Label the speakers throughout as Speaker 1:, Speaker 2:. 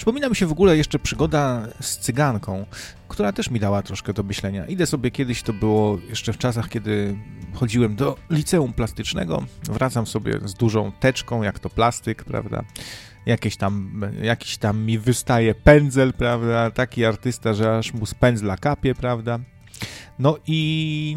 Speaker 1: Przypomina mi się w ogóle jeszcze przygoda z cyganką, która też mi dała troszkę do myślenia. Idę sobie kiedyś, to było jeszcze w czasach, kiedy chodziłem do liceum plastycznego, wracam sobie z dużą teczką, jak to plastyk, prawda? Jakiś tam mi wystaje pędzel, prawda? Taki artysta, że aż mu z pędzla kapie, prawda? No i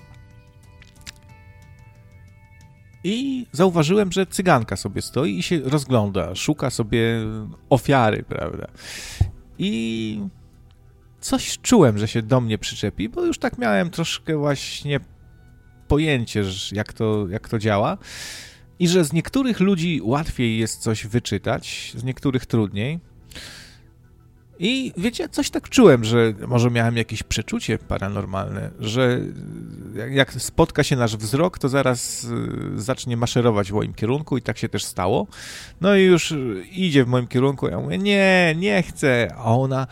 Speaker 1: zauważyłem, że cyganka sobie stoi i się rozgląda, szuka sobie ofiary, prawda? I coś czułem, że się do mnie przyczepi, bo już tak miałem troszkę właśnie pojęcie, jak to działa i że z niektórych ludzi łatwiej jest coś wyczytać, z niektórych trudniej. I wiecie, coś tak czułem, że może miałem jakieś przeczucie paranormalne, że jak spotka się nasz wzrok, to zaraz zacznie maszerować w moim kierunku i tak się też stało. No i już idzie w moim kierunku, ja mówię, nie chcę. A ona,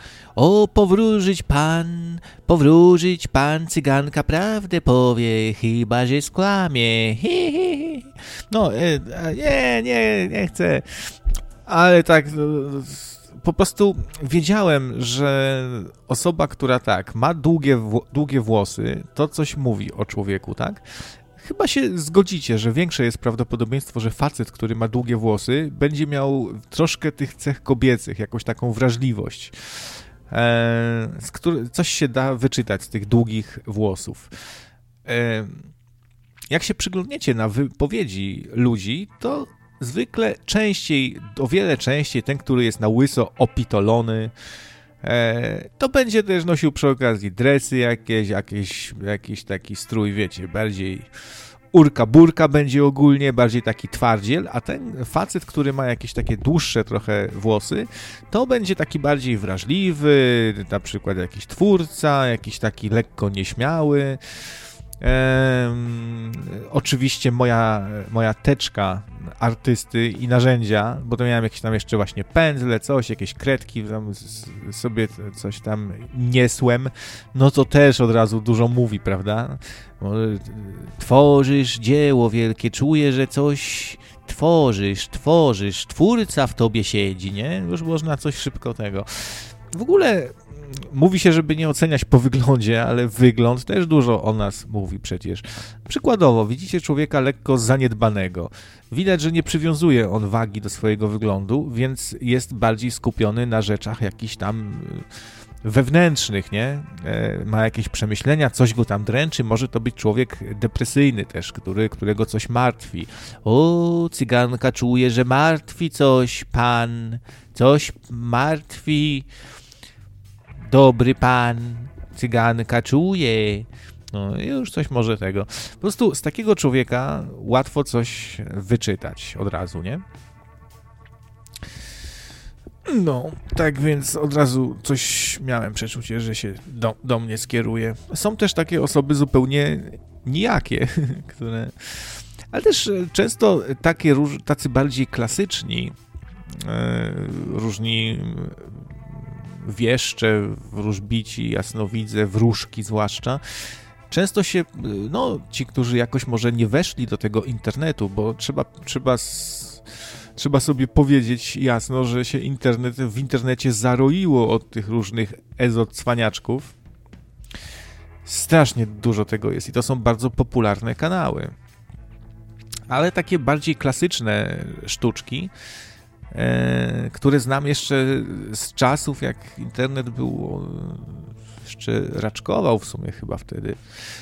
Speaker 1: powróżyć pan, cyganka prawdę powie, chyba że skłamie. No, nie chcę. Ale tak... Po prostu wiedziałem, że osoba, która tak, ma długie włosy, to coś mówi o człowieku, tak? Chyba się zgodzicie, że większe jest prawdopodobieństwo, że facet, który ma długie włosy, będzie miał troszkę tych cech kobiecych, jakąś taką wrażliwość. Coś się da wyczytać z tych długich włosów. Jak się przyglądniecie na wypowiedzi ludzi, to zwykle o wiele częściej ten, który jest na łyso opitolony, to będzie też nosił przy okazji dresy jakiś taki strój, wiecie, bardziej urka-burka będzie ogólnie, bardziej taki twardziel, a ten facet, który ma jakieś takie dłuższe trochę włosy, to będzie taki bardziej wrażliwy, na przykład jakiś twórca, jakiś taki lekko nieśmiały. Oczywiście moja teczka artysty i narzędzia, bo to miałem jakieś tam jeszcze właśnie pędzle, jakieś kredki, tam sobie coś tam niesłem, no to też od razu dużo mówi, prawda? Tworzysz dzieło wielkie, czuję, że coś tworzysz, twórca w tobie siedzi, nie? Już można coś szybko tego. W ogóle mówi się, żeby nie oceniać po wyglądzie, ale wygląd też dużo o nas mówi przecież. Przykładowo, widzicie człowieka lekko zaniedbanego. Widać, że nie przywiązuje on wagi do swojego wyglądu, więc jest bardziej skupiony na rzeczach jakichś tam wewnętrznych, nie? Ma jakieś przemyślenia, coś go tam dręczy, może to być człowiek depresyjny też, którego coś martwi. Cyganka czuje, że martwi coś martwi. Dobry pan, cyganka czuje. No już coś może tego. Po prostu z takiego człowieka łatwo coś wyczytać od razu, nie? No, tak więc od razu coś miałem przeczucie, że się do mnie skieruje. Są też takie osoby zupełnie nijakie, które... Ale też często tacy bardziej klasyczni, różni wieszcze, wróżbici, jasnowidze, wróżki zwłaszcza, często się, ci, którzy jakoś może nie weszli do tego internetu, bo trzeba sobie powiedzieć jasno, że się w internecie zaroiło od tych różnych ezocwaniaczków. Strasznie dużo tego jest i to są bardzo popularne kanały. Ale takie bardziej klasyczne sztuczki, które znam jeszcze z czasów, jak internet był, jeszcze raczkował w sumie chyba wtedy.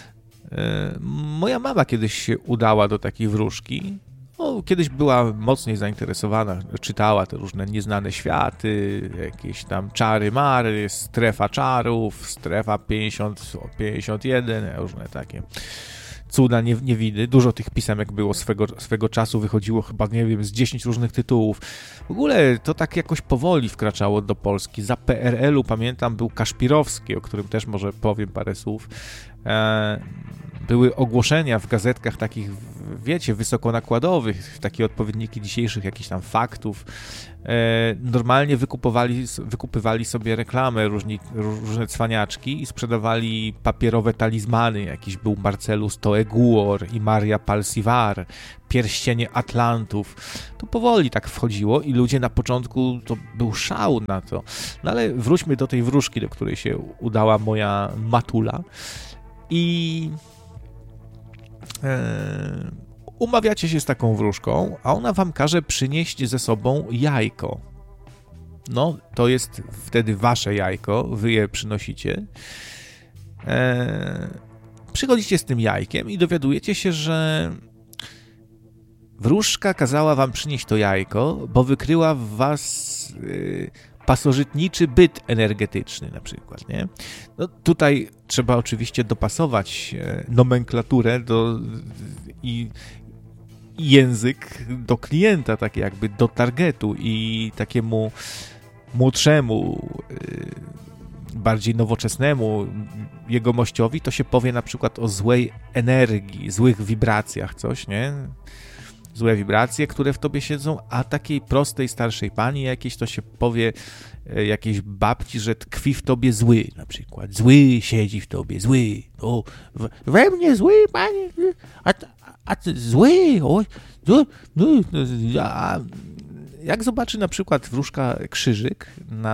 Speaker 1: Moja mama kiedyś się udała do takiej wróżki. Kiedyś była mocniej zainteresowana, czytała te różne nieznane światy, jakieś tam czary-mary, strefa czarów, strefa 51, różne takie cuda, niewidy. Dużo tych pisemek było swego czasu, wychodziło chyba, nie wiem, z 10 różnych tytułów. W ogóle to tak jakoś powoli wkraczało do Polski. Za PRL-u, pamiętam, był Kaszpirowski, o którym też może powiem parę słów. były ogłoszenia w gazetkach takich, wiecie, wysokonakładowych, takie odpowiedniki dzisiejszych jakichś tam faktów. Normalnie wykupywali sobie reklamę różne cwaniaczki i sprzedawali papierowe talizmany. Jakiś był Marcellus Toeguor i Maria Palsivar, pierścienie Atlantów. To powoli tak wchodziło i ludzie na początku, to był szał na to. No ale wróćmy do tej wróżki, do której się udała moja matula. I umawiacie się z taką wróżką, a ona wam każe przynieść ze sobą jajko. No, to jest wtedy wasze jajko, wy je przynosicie. Przychodzicie z tym jajkiem i dowiadujecie się, że wróżka kazała wam przynieść to jajko, bo wykryła w was pasożytniczy byt energetyczny na przykład, nie? No, tutaj trzeba oczywiście dopasować nomenklaturę i język do klienta, tak jakby do targetu i takiemu młodszemu, bardziej nowoczesnemu jegomościowi to się powie na przykład o złej energii, złych wibracjach, coś, nie? Złe wibracje, które w tobie siedzą, a takiej prostej, starszej pani jakieś to się powie jakiejś babci, że tkwi w tobie zły na przykład. Zły siedzi w tobie, zły. O, we mnie zły, panie, a ty zły, o, a jak zobaczy na przykład wróżka krzyżyk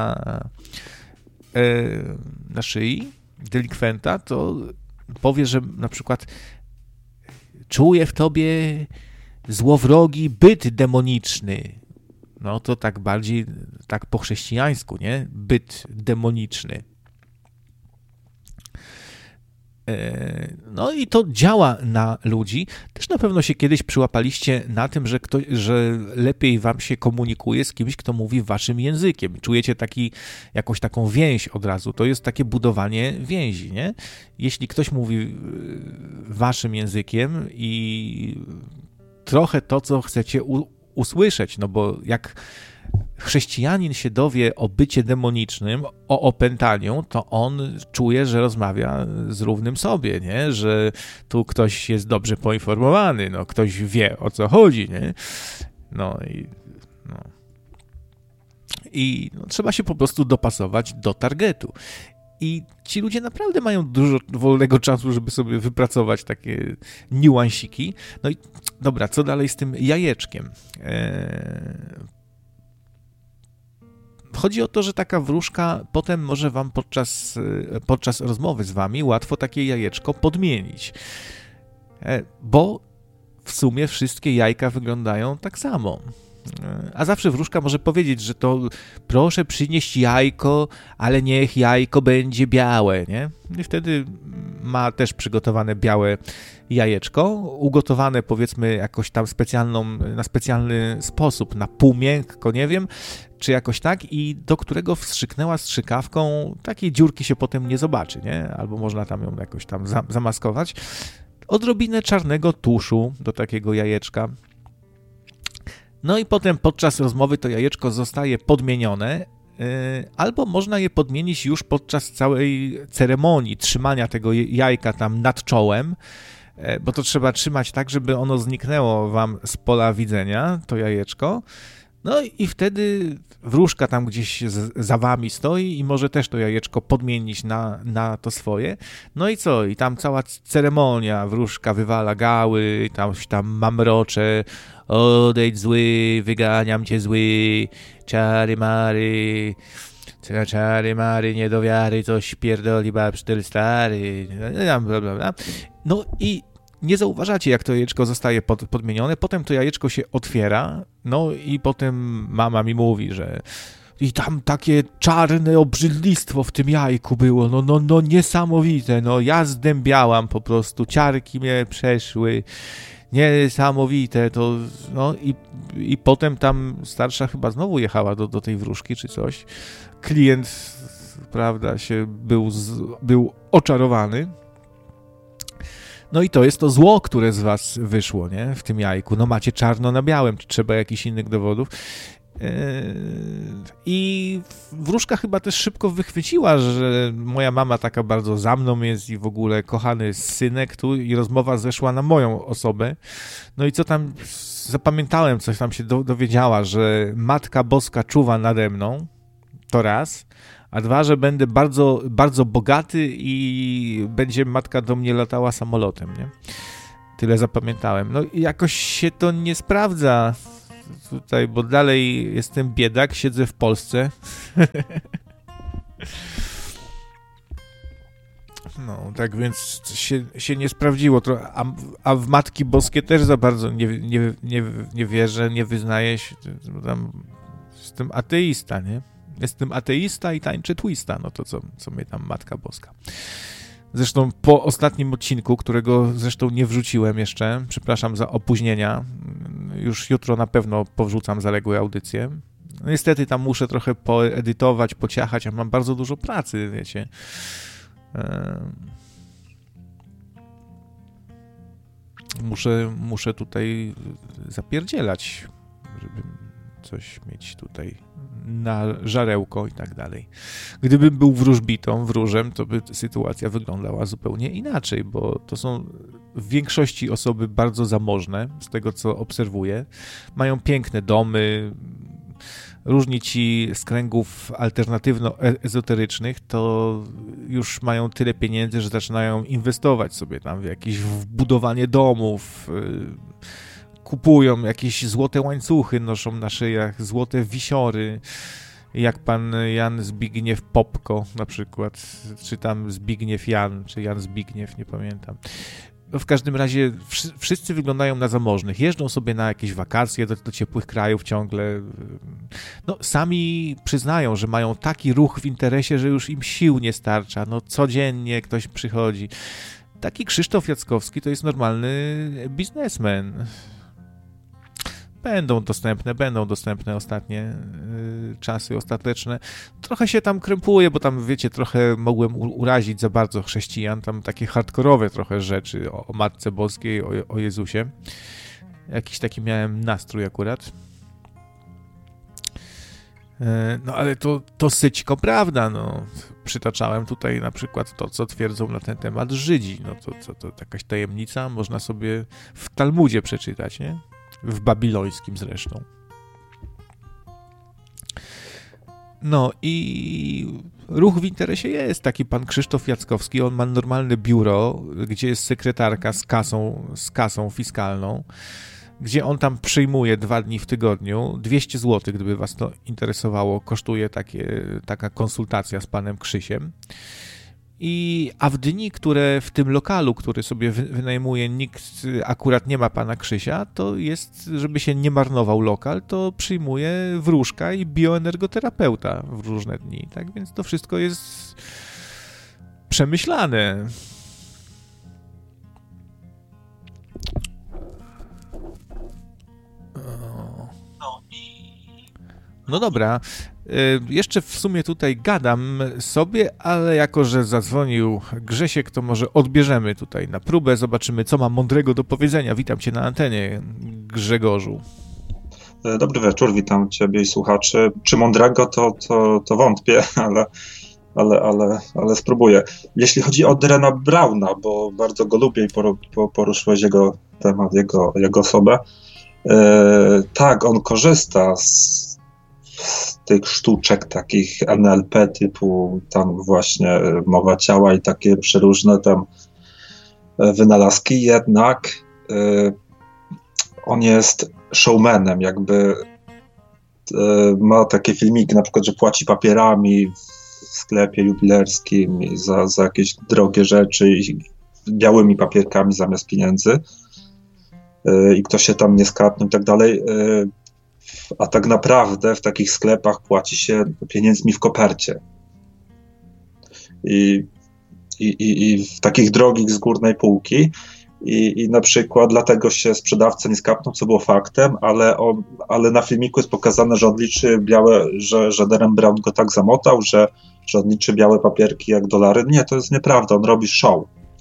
Speaker 1: na szyi delikwenta, to powie, że na przykład czuje w tobie złowrogi byt demoniczny. No to tak bardziej, tak po chrześcijańsku, nie? Byt demoniczny. No i to działa na ludzi. Też na pewno się kiedyś przyłapaliście na tym, że lepiej wam się komunikuje z kimś, kto mówi waszym językiem. Czujecie jakąś taką więź od razu. To jest takie budowanie więzi, nie? Jeśli ktoś mówi waszym językiem i trochę to, co chcecie usłyszeć, no bo jak chrześcijanin się dowie o bycie demonicznym, o opętaniu, to on czuje, że rozmawia z równym sobie, nie? Że tu ktoś jest dobrze poinformowany, no ktoś wie, o co chodzi, nie? I trzeba się po prostu dopasować do targetu. I ci ludzie naprawdę mają dużo wolnego czasu, żeby sobie wypracować takie niuansiki. No i dobra, co dalej z tym jajeczkiem? Chodzi o to, że taka wróżka potem może wam podczas rozmowy z wami łatwo takie jajeczko podmienić. Bo w sumie wszystkie jajka wyglądają tak samo. A zawsze wróżka może powiedzieć, że to proszę przynieść jajko, ale niech jajko będzie białe, nie? I wtedy ma też przygotowane białe jajeczko, ugotowane powiedzmy jakoś tam na specjalny sposób, na pół miękko, nie wiem, czy jakoś tak, i do którego wstrzyknęła strzykawką, takiej dziurki się potem nie zobaczy, nie? Albo można tam ją jakoś tam zamaskować. Odrobinę czarnego tuszu do takiego jajeczka. No i potem podczas rozmowy to jajeczko zostaje podmienione, albo można je podmienić już podczas całej ceremonii trzymania tego jajka tam nad czołem, bo to trzeba trzymać tak, żeby ono zniknęło wam z pola widzenia, to jajeczko. No i wtedy wróżka tam gdzieś za wami stoi i może też to jajeczko podmienić na to swoje. No i co? I tam cała ceremonia, wróżka wywala gały, tam mamrocze, odejdź zły, wyganiam cię zły, czary mary, nie do wiary, coś pierdoli babsztyl stary, bla, bla, bla. No i nie zauważacie, jak to jajeczko zostaje podmienione, potem to jajeczko się otwiera, no i potem mama mi mówi, że i tam takie czarne obrzydlistwo w tym jajku było, no niesamowite, no ja zdębiałam po prostu, ciarki mnie przeszły, niesamowite, to no i potem tam starsza chyba znowu jechała do tej wróżki czy coś, klient, prawda, był oczarowany. No i to jest to zło, które z was wyszło, nie? W tym jajku. No macie czarno na białym, czy trzeba jakichś innych dowodów. I wróżka chyba też szybko wychwyciła, że moja mama taka bardzo za mną jest i w ogóle kochany synek tu i rozmowa zeszła na moją osobę. No i co tam zapamiętałem, coś tam się dowiedziała, że Matka Boska czuwa nade mną, to raz, a dwa, że będę bardzo, bardzo bogaty i będzie matka do mnie latała samolotem, nie? Tyle zapamiętałem. No i jakoś się to nie sprawdza tutaj, bo dalej jestem biedak, siedzę w Polsce. No, tak więc się nie sprawdziło. A w Matki Boskie też za bardzo nie wierzę, nie wyznaję się. Tam jestem ateista, nie? Jestem ateista i tańczę twista. No to co mnie tam Matka Boska. Zresztą po ostatnim odcinku, którego zresztą nie wrzuciłem jeszcze, przepraszam za opóźnienia, już jutro na pewno powrzucam zaległe audycje. No niestety tam muszę trochę poedytować, pociachać, a mam bardzo dużo pracy, wiecie. Muszę tutaj zapierdzielać, żeby coś mieć tutaj na żarełko i tak dalej. Gdybym był wróżbitą, to by sytuacja wyglądała zupełnie inaczej, bo to są w większości osoby bardzo zamożne, z tego co obserwuję. Mają piękne domy, różni ci z kręgów alternatywno-ezoterycznych, to już mają tyle pieniędzy, że zaczynają inwestować sobie tam w jakieś budowanie domów, kupują jakieś złote łańcuchy, noszą na szyjach, złote wisiory, jak pan Jan Zbigniew Popko na przykład, czy tam Zbigniew Jan, czy Jan Zbigniew, nie pamiętam. No w każdym razie wszyscy wyglądają na zamożnych, jeżdżą sobie na jakieś wakacje do ciepłych krajów ciągle. No sami przyznają, że mają taki ruch w interesie, że już im sił nie starcza. No codziennie ktoś przychodzi. Taki Krzysztof Jackowski to jest normalny biznesmen. Będą dostępne ostatnie czasy ostateczne. Trochę się tam krępuje, bo tam, wiecie, trochę mogłem urazić za bardzo chrześcijan, tam takie hardkorowe trochę rzeczy o Matce Boskiej, o Jezusie. Jakiś taki miałem nastrój akurat. No ale to syćko prawda, no. Przytaczałem tutaj na przykład to, co twierdzą na ten temat Żydzi. No to jakaś tajemnica, można sobie w Talmudzie przeczytać, nie? W babilońskim zresztą. No i ruch w interesie jest. Taki pan Krzysztof Jackowski, on ma normalne biuro, gdzie jest sekretarka z kasą fiskalną, gdzie on tam przyjmuje 2 dni w tygodniu. 200 zł, gdyby was to interesowało, kosztuje taka konsultacja z panem Krzysiem. A w dni, które w tym lokalu, który sobie wynajmuje, nikt akurat nie ma pana Krzysia, to jest, żeby się nie marnował lokal, to przyjmuje wróżka i bioenergoterapeuta w różne dni. Tak więc to wszystko jest przemyślane. No dobra, jeszcze w sumie tutaj gadam sobie, ale jako, że zadzwonił Grzesiek, to może odbierzemy tutaj na próbę, zobaczymy, co ma mądrego do powiedzenia. Witam cię na antenie, Grzegorzu.
Speaker 2: Dobry wieczór, witam ciebie i słuchaczy. Czy mądrego, to wątpię, ale spróbuję. Jeśli chodzi o Derena Browna, bo bardzo go lubię i poruszyłeś jego temat, jego osobę, tak, on korzysta z tych sztuczek takich NLP typu tam właśnie mowa ciała i takie przeróżne tam wynalazki, jednak on jest showmanem, jakby ma takie filmiki, na przykład, że płaci papierami w sklepie jubilerskim za jakieś drogie rzeczy i białymi papierkami zamiast pieniędzy i ktoś się tam nie skapnął i tak dalej. A tak naprawdę w takich sklepach płaci się pieniędzmi w kopercie. I w takich drogich z górnej półki. I na przykład dlatego się sprzedawca nie skapnął, co było faktem, ale na filmiku jest pokazane, że odliczy białe, że Deren Brown go tak zamotał, że odliczy białe papierki jak dolary. Nie, to jest nieprawda, on robi show.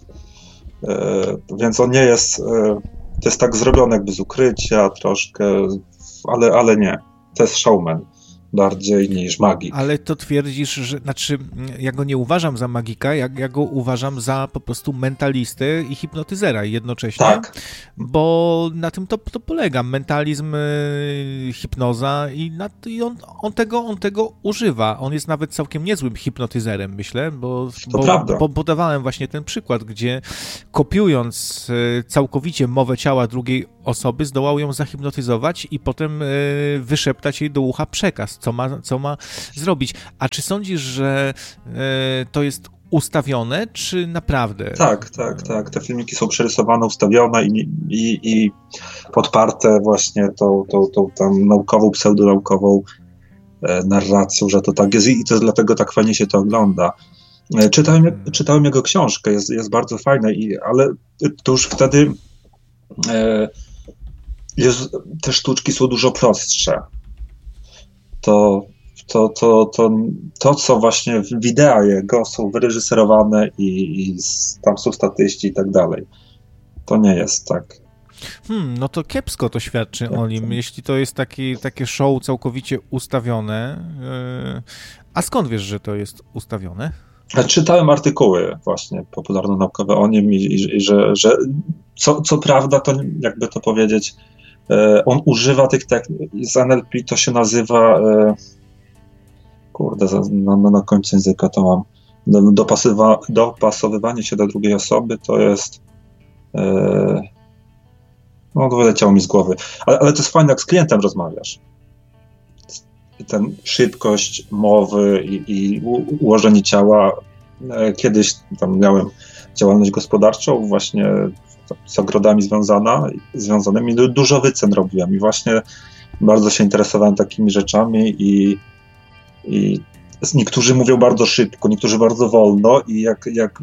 Speaker 2: Więc on nie jest, to jest tak zrobione jakby z ukrycia troszkę, ale nie. to jest showman bardziej niż magik.
Speaker 1: Ale to twierdzisz, że, znaczy ja go nie uważam za magika, ja go uważam za po prostu mentalistę i hipnotyzera jednocześnie.
Speaker 2: Tak.
Speaker 1: Bo na tym to polega. Mentalizm, hipnoza i on tego używa. On jest nawet całkiem niezłym hipnotyzerem, myślę, bo podawałem właśnie ten przykład, gdzie kopiując całkowicie mowę ciała drugiej osoby, zdołał ją zahipnotyzować i potem wyszeptać jej do ucha przekaz, co ma zrobić. A czy sądzisz, że to jest ustawione, czy naprawdę?
Speaker 2: Tak. Te filmiki są przerysowane, ustawione i podparte właśnie tą tam naukową, pseudonaukową narracją, że to tak jest i to dlatego tak fajnie się to ogląda. Czytałem jego książkę, jest bardzo fajna, ale to już wtedy te sztuczki są dużo prostsze. To, co właśnie w wideo jego są wyreżyserowane i tam są statyści i tak dalej. To nie jest tak.
Speaker 1: No to kiepsko to świadczy o nim, jeśli to jest takie show całkowicie ustawione. A skąd wiesz, że to jest ustawione?
Speaker 2: Czytałem artykuły właśnie popularno-naukowe o nim i że co prawda, to jakby to powiedzieć, on używa tych technik, z NLP to się nazywa na końcu języka to mam dopasowywanie się do drugiej osoby, to jest wyleciało mi z głowy, ale to jest fajne, jak z klientem rozmawiasz. Ten szybkość mowy i ułożenie ciała. Kiedyś tam miałem działalność gospodarczą właśnie z ogrodami związanymi, dużo wycen robiłem i właśnie bardzo się interesowałem takimi rzeczami i niektórzy mówią bardzo szybko, niektórzy bardzo wolno i jak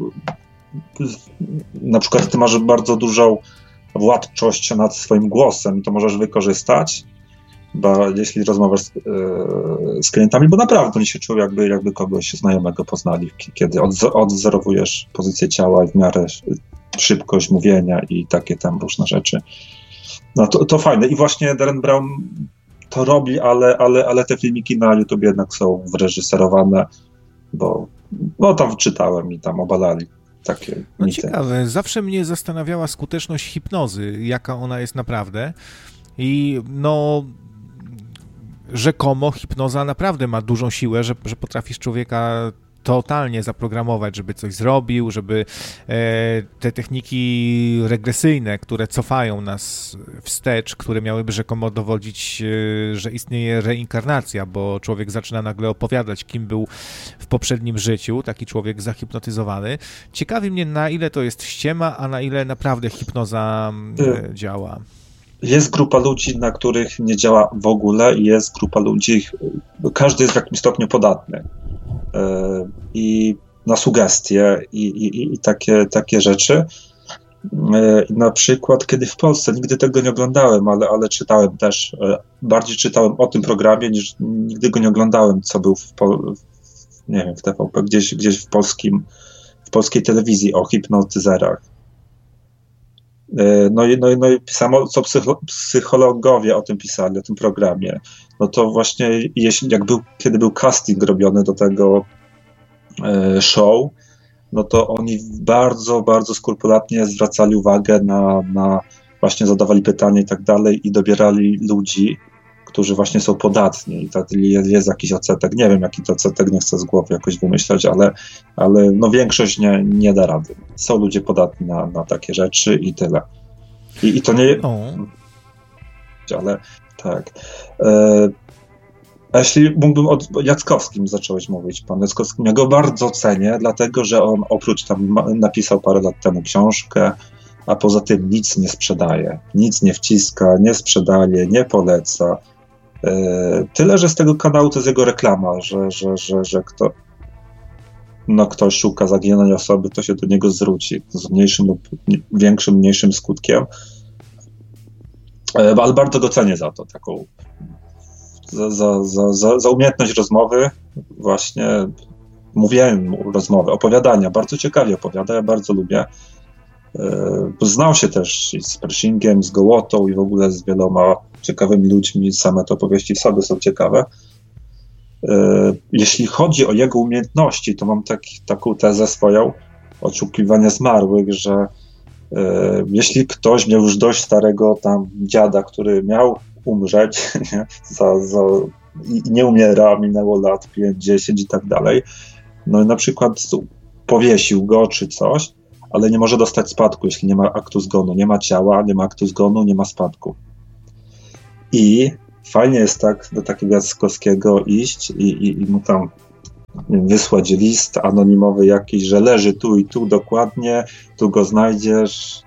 Speaker 2: na przykład ty masz bardzo dużą władczość nad swoim głosem i to możesz wykorzystać, bo jeśli rozmawiasz z klientami, bo naprawdę oni się czują jakby kogoś znajomego poznali, kiedy odwzorowujesz pozycję ciała i w miarę szybkość mówienia i takie tam różne rzeczy. No to fajne i właśnie Derren Brown to robi, ale te filmiki na YouTube jednak są wyreżyserowane, bo tam czytałem i tam obalali takie mity.
Speaker 1: Ciekawe, zawsze mnie zastanawiała skuteczność hipnozy, jaka ona jest naprawdę i rzekomo hipnoza naprawdę ma dużą siłę, że potrafisz człowieka totalnie zaprogramować, żeby coś zrobił, żeby te techniki regresyjne, które cofają nas wstecz, które miałyby rzekomo dowodzić, że istnieje reinkarnacja, bo człowiek zaczyna nagle opowiadać, kim był w poprzednim życiu, taki człowiek zahipnotyzowany. Ciekawi mnie, na ile to jest ściema, a na ile naprawdę hipnoza działa.
Speaker 2: Jest grupa ludzi, na których nie działa w ogóle i jest grupa ludzi, każdy jest w jakimś stopniu podatny i na sugestie i takie rzeczy. Na przykład, kiedy w Polsce, nigdy tego nie oglądałem, ale czytałem też, bardziej czytałem o tym programie, niż nigdy go nie oglądałem, co był w TVP, gdzieś w polskiej telewizji o hipnotyzerach. No i samo co psychologowie o tym pisali, o tym programie, no to właśnie kiedy był casting robiony do tego show, no to oni bardzo, bardzo skrupulatnie zwracali uwagę na właśnie zadawali pytania i tak dalej i dobierali ludzi, którzy właśnie są podatni i tak jest jakiś odsetek, nie wiem jaki to odsetek, nie chcę z głowy jakoś wymyślać, ale większość nie da rady. Są ludzie podatni na takie rzeczy i tyle. I to nie... Ale tak. A jeśli mógłbym o Jackowskim zacząłeś mówić, pan Jackowski, ja go bardzo cenię, dlatego że on oprócz tam napisał parę lat temu książkę, a poza tym nic nie sprzedaje, nic nie wciska, nie sprzedaje, nie poleca. Tyle, że z tego kanału to jest jego reklama, że ktoś szuka zaginionej osoby, to się do niego zwróci z mniejszym lub większym, mniejszym skutkiem. Ale bardzo go cenię za to, taką za umiejętność rozmowy, właśnie mówienia, rozmowy, opowiadania. Bardzo ciekawie opowiada, ja bardzo lubię. Znał się też z Pershingiem, z Gołotą i w ogóle z wieloma ciekawymi ludźmi, same te opowieści w sobie są ciekawe. Jeśli chodzi o jego umiejętności, to mam taką tezę swoją, oszukiwania zmarłych, że jeśli ktoś miał już dość starego tam dziada, który miał umrzeć nie, i nie umiera, minęło lat 5, 10 i tak dalej, no i na przykład powiesił go czy coś, ale nie może dostać spadku, jeśli nie ma aktu zgonu, nie ma ciała, nie ma aktu zgonu, nie ma spadku. I fajnie jest tak do takiego Jackowskiego iść i mu tam wysłać list anonimowy jakiś, że leży tu i tu dokładnie, tu go znajdziesz.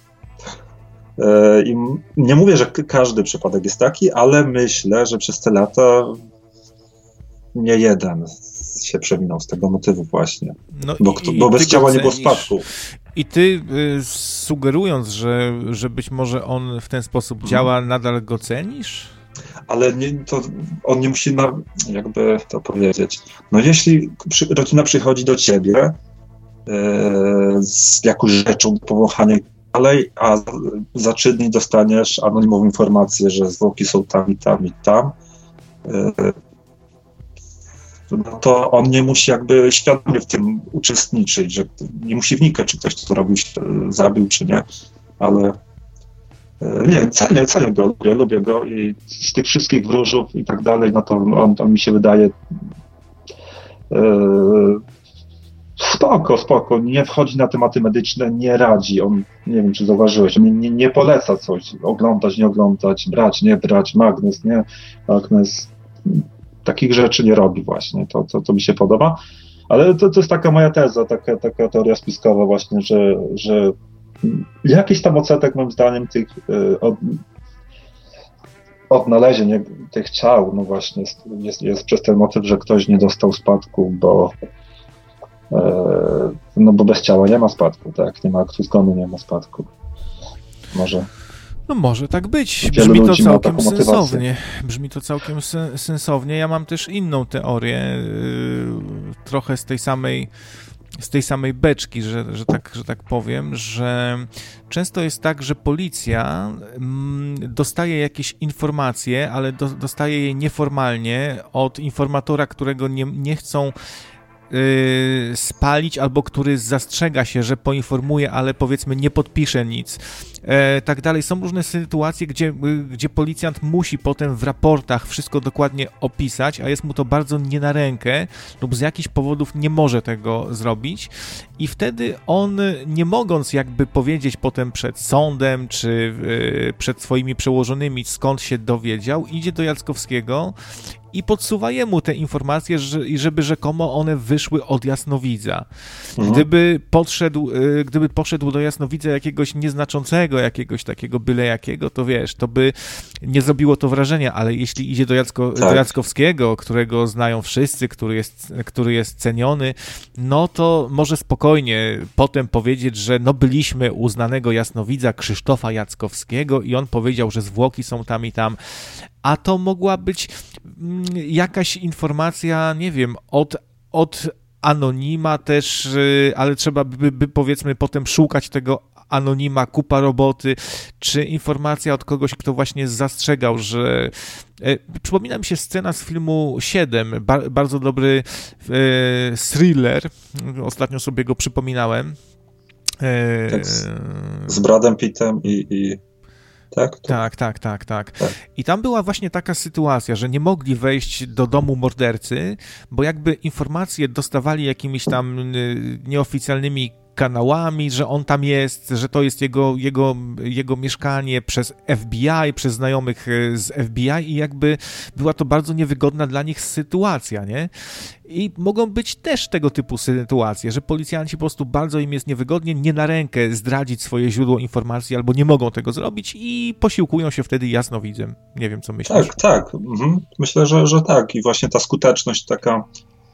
Speaker 2: I nie mówię, że każdy przypadek jest taki, ale myślę, że przez te lata nie jeden się przewinął z tego motywu właśnie. No bo bez ciała nie było spadku.
Speaker 1: I ty sugerując, że być może on w ten sposób działa, nadal go cenisz?
Speaker 2: Ale on nie musi, jakby to powiedzieć. No jeśli rodzina przychodzi do ciebie z jakąś rzeczą do powąchania dalej, a za 3 dni dostaniesz anonimową informację, że zwłoki są tam i tam i tam, no to on nie musi jakby świadomie w tym uczestniczyć, że nie musi wnikać, czy ktoś to robił, zabił, czy nie, ale nie, cenię go, lubię go i z tych wszystkich wróżów i tak dalej, no to on mi się wydaje spoko, nie wchodzi na tematy medyczne, nie radzi, on, nie wiem czy zauważyłeś, on nie poleca coś, oglądać, nie oglądać, brać, nie brać, magnes, nie magnes, takich rzeczy nie robi właśnie, to mi się podoba, ale to jest taka moja teza, taka teoria spiskowa właśnie, że jakiś tam odsetek moim zdaniem tych odnalezień tych ciał, no właśnie jest przez ten motyw, że ktoś nie dostał spadku, bo bez ciała nie ma spadku, tak? Nie ma aktu zgonu, nie ma spadku. Może.
Speaker 1: No może tak być. Brzmi to całkiem sensownie. Brzmi to całkiem sensownie. Ja mam też inną teorię, trochę z tej samej beczki, że tak powiem, że często jest tak, że policja dostaje jakieś informacje, ale dostaje je nieformalnie od informatora, którego nie chcą spalić, albo który zastrzega się, że poinformuje, ale powiedzmy nie podpisze nic, tak dalej. Są różne sytuacje, gdzie policjant musi potem w raportach wszystko dokładnie opisać, a jest mu to bardzo nie na rękę lub z jakichś powodów nie może tego zrobić i wtedy on, nie mogąc jakby powiedzieć potem przed sądem czy przed swoimi przełożonymi, skąd się dowiedział, idzie do Jackowskiego i podsuwa jemu te informacje, żeby rzekomo one wyszły od jasnowidza. Gdyby poszedł do jasnowidza jakiegoś nieznaczącego, jakiegoś takiego byle jakiego, to wiesz, to by nie zrobiło to wrażenia, ale jeśli idzie do Jackowskiego, którego znają wszyscy, który jest ceniony, no to może spokojnie potem powiedzieć, że no byliśmy u znanego jasnowidza Krzysztofa Jackowskiego i on powiedział, że zwłoki są tam i tam, a to mogła być jakaś informacja, nie wiem, od anonima też, ale trzeba by powiedzmy potem szukać tego anonima, kupa roboty, czy informacja od kogoś, kto właśnie zastrzegał, że... Przypomina mi się scena z filmu 7, bardzo dobry thriller, ostatnio sobie go przypominałem.
Speaker 2: Tak, z Bradem Pittem i...
Speaker 1: Tak. I tam była właśnie taka sytuacja, że nie mogli wejść do domu mordercy, bo jakby informacje dostawali jakimiś tam nieoficjalnymi kanałami, że on tam jest, że to jest jego mieszkanie przez FBI, przez znajomych z FBI i jakby była to bardzo niewygodna dla nich sytuacja, nie? I mogą być też tego typu sytuacje, że policjanci po prostu bardzo im jest niewygodnie, nie na rękę zdradzić swoje źródło informacji albo nie mogą tego zrobić i posiłkują się wtedy jasnowidzem. Nie wiem, co myślisz.
Speaker 2: Tak. Myślę, że tak. I właśnie ta skuteczność taka...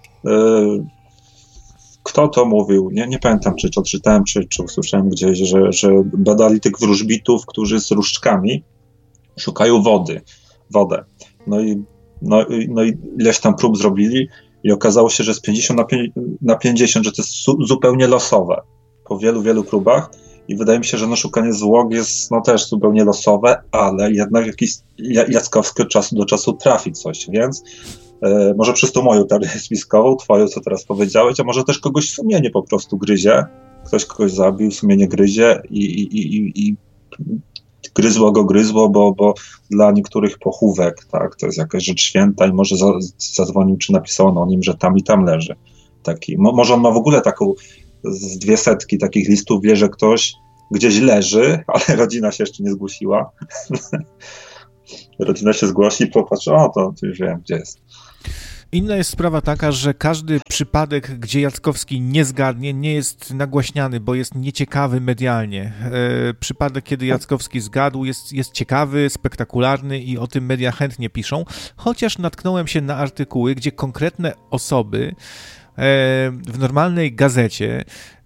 Speaker 2: Kto to mówił? Nie pamiętam, czy to czytałem, czy usłyszałem gdzieś, że badali tych wróżbitów, którzy z różdżkami szukają wodę. No i ileś tam prób zrobili i okazało się, że z 50 na 50, że to jest zupełnie losowe po wielu próbach I wydaje mi się, że no, szukanie zwłok jest no, też zupełnie losowe, ale jednak jakiś Jackowski od czasu do czasu trafi coś, więc może przez tą moją teorię spiskową, twoją, co teraz powiedziałeś, a może też kogoś sumienie po prostu gryzie. Ktoś kogoś zabił, sumienie gryzie i gryzło, bo dla niektórych pochówek, tak, to jest jakaś rzecz święta i może zadzwonił, czy napisano o nim, że tam i tam leży. Taki, może on ma w ogóle taką z 200 takich listów, wie, że ktoś gdzieś leży, ale rodzina się jeszcze nie zgłosiła. Rodzina się zgłosi i popatrzy, o, to już wiem, gdzie jest.
Speaker 1: Inna jest sprawa taka, że każdy przypadek, gdzie Jackowski nie zgadnie, nie jest nagłaśniany, bo jest nieciekawy medialnie. Przypadek, kiedy Jackowski zgadł, jest ciekawy, spektakularny i o tym media chętnie piszą, chociaż natknąłem się na artykuły, gdzie konkretne osoby w normalnej gazecie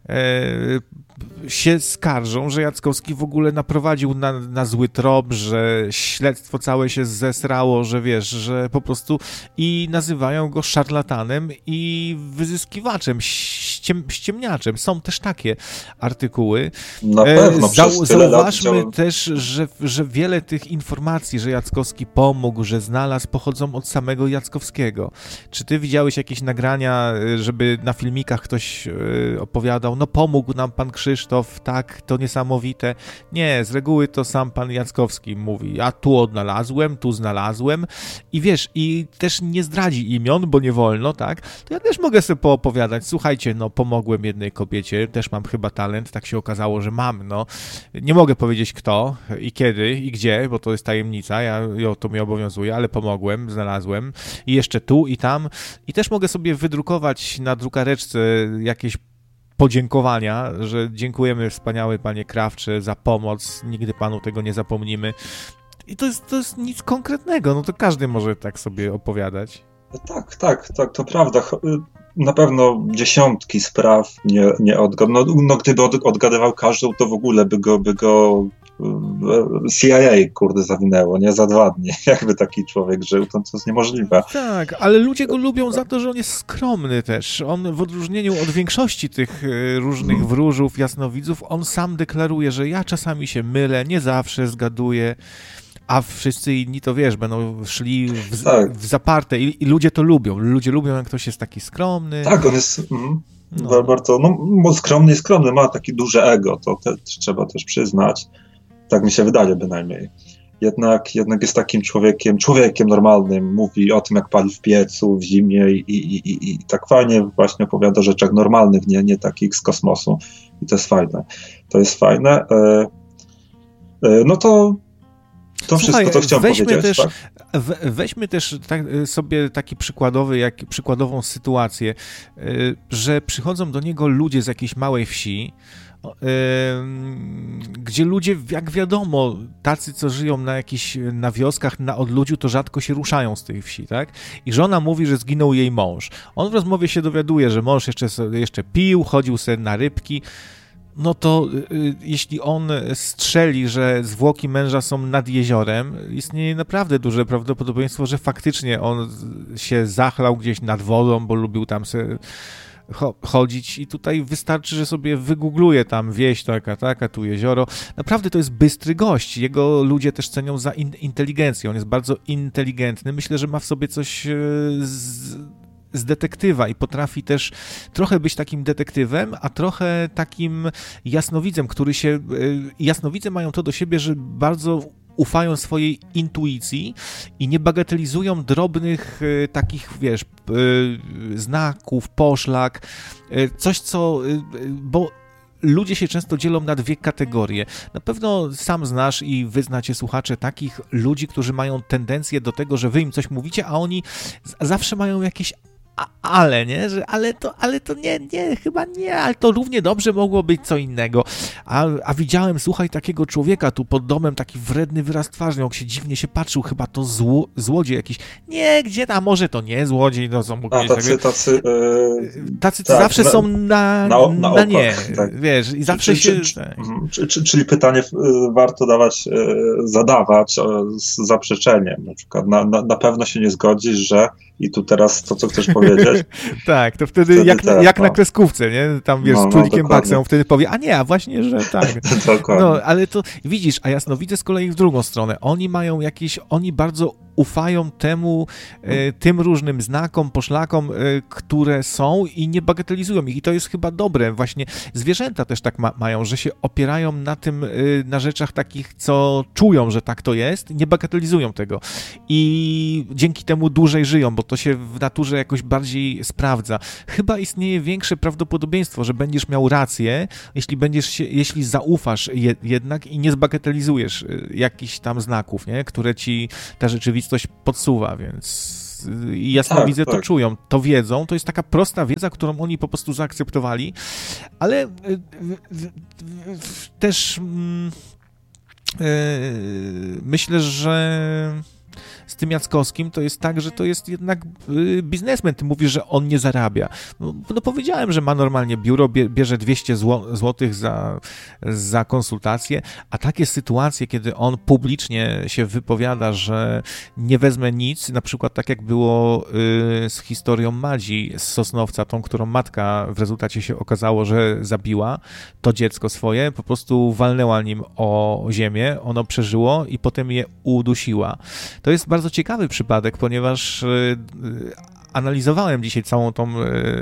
Speaker 1: się skarżą, że Jackowski w ogóle naprowadził na zły trop, że śledztwo całe się zesrało, że wiesz, że po prostu nazywają go szarlatanem i wyzyskiwaczem, ściemniaczem. Są też takie artykuły.
Speaker 2: Na pewno,
Speaker 1: zauważmy też, że wiele tych informacji, że Jackowski pomógł, że znalazł, pochodzą od samego Jackowskiego. Czy ty widziałeś jakieś nagrania, żeby na filmikach ktoś opowiadał, no pomógł nam pan Krzysztof, tak, to niesamowite. Nie, z reguły to sam pan Jackowski mówi, ja tu odnalazłem, tu znalazłem i wiesz, i też nie zdradzi imion, bo nie wolno, tak, to ja też mogę sobie poopowiadać, słuchajcie, no pomogłem jednej kobiecie, też mam chyba talent, tak się okazało, że mam, no, nie mogę powiedzieć kto i kiedy i gdzie, bo to jest tajemnica, to mnie obowiązuje, ale pomogłem, znalazłem i jeszcze tu i tam i też mogę sobie wydrukować na drukareczce jakieś podziękowania, że dziękujemy wspaniały panie Krawcze za pomoc, nigdy panu tego nie zapomnimy. I to jest nic konkretnego, no to każdy może tak sobie opowiadać.
Speaker 2: Tak, to prawda. Na pewno dziesiątki spraw nie odgadł. No gdyby odgadywał każdą, to w ogóle by go CIA, kurde, zawinęło, nie? Za 2 dni. Jakby taki człowiek żył, to jest niemożliwe.
Speaker 1: Tak, ale ludzie go lubią za to, że on jest skromny też. On w odróżnieniu od większości tych różnych wróżów, jasnowidzów, on sam deklaruje, że ja czasami się mylę, nie zawsze zgaduję, a wszyscy inni to wiesz, będą szli w zaparte i ludzie to lubią. Ludzie lubią, jak ktoś jest taki skromny.
Speaker 2: Tak, on jest bardzo, skromny, ma takie duże ego, to trzeba też przyznać. Tak mi się wydaje bynajmniej. Jednak jest takim człowiekiem normalnym, mówi o tym, jak pali w piecu w zimie i tak fajnie właśnie opowiada o rzeczach normalnych, nie takich z kosmosu. I to jest fajne. No to
Speaker 1: słuchaj,
Speaker 2: wszystko, co chciałem powiedzieć.
Speaker 1: Też,
Speaker 2: tak?
Speaker 1: Weźmy też sobie taki przykładową sytuację, że przychodzą do niego ludzie z jakiejś małej wsi, gdzie ludzie, jak wiadomo, tacy, co żyją na wioskach, na odludziu, to rzadko się ruszają z tej wsi, tak? I żona mówi, że zginął jej mąż. On w rozmowie się dowiaduje, że mąż jeszcze pił, chodził sobie na rybki. No to jeśli on strzeli, że zwłoki męża są nad jeziorem, istnieje naprawdę duże prawdopodobieństwo, że faktycznie on się zachlał gdzieś nad wodą, bo lubił tam sobie chodzić i tutaj wystarczy, że sobie wygoogluje tam wieś taka, tu jezioro. Naprawdę to jest bystry gość. Jego ludzie też cenią za inteligencję. On jest bardzo inteligentny. Myślę, że ma w sobie coś z detektywa i potrafi też trochę być takim detektywem, a trochę takim jasnowidzem, jasnowidze mają to do siebie, że bardzo ufają swojej intuicji i nie bagatelizują drobnych takich, wiesz, znaków, poszlak, coś bo ludzie się często dzielą na 2 kategorie. Na pewno sam znasz i wy znacie, słuchacze, takich ludzi, którzy mają tendencję do tego, że wy im coś mówicie, a oni zawsze mają jakieś ale, nie? Że ale to nie, chyba nie, ale to równie dobrze mogło być co innego. A widziałem, słuchaj, takiego człowieka tu pod domem, taki wredny wyraz twarzy, on się dziwnie się patrzył, chyba to złodziej jakiś. Nie, gdzie tam, może to nie złodziej, no co mógł
Speaker 2: tacy
Speaker 1: tak, zawsze są na nie, tak. Wiesz, i zawsze
Speaker 2: Czyli pytanie warto zadawać z zaprzeczeniem. Na przykład na pewno się nie zgodzisz, że i tu teraz to, co chcesz powiedzieć.
Speaker 1: Tak, to wtedy jak na kreskówce, nie? Tam wiesz, z królikiem Baksem, on wtedy powie, a nie, a właśnie, że tak.
Speaker 2: Dokładnie.
Speaker 1: No, ale to widzisz, a jasnowidzę z kolei w drugą stronę. Oni bardzo ufają tym różnym znakom, poszlakom, które są i nie bagatelizują ich. I to jest chyba dobre. Właśnie zwierzęta też tak mają, że się opierają na tym, na rzeczach takich, co czują, że tak to jest, nie bagatelizują tego. I dzięki temu dłużej żyją, bo to się w naturze jakoś bardziej sprawdza. Chyba istnieje większe prawdopodobieństwo, że będziesz miał rację, jeśli zaufasz jednak i nie zbagatelizujesz jakichś tam znaków, nie? Które ci ta rzeczywistość podsuwa, więc jasnowidze to czują, to wiedzą, to jest taka prosta wiedza, którą oni po prostu zaakceptowali, ale też myślę, że z tym Jackowskim to jest tak, że to jest jednak biznesmen. Ty mówisz, że on nie zarabia. No powiedziałem, że ma normalnie biuro, bierze 200 złotych za konsultację, a takie sytuacje, kiedy on publicznie się wypowiada, że nie wezmę nic, na przykład tak jak było z historią Madzi z Sosnowca, tą, którą matka w rezultacie się okazało, że zabiła to dziecko swoje, po prostu walnęła nim o ziemię, ono przeżyło i potem je udusiła. To jest bardzo ciekawy przypadek, ponieważ analizowałem dzisiaj całą tą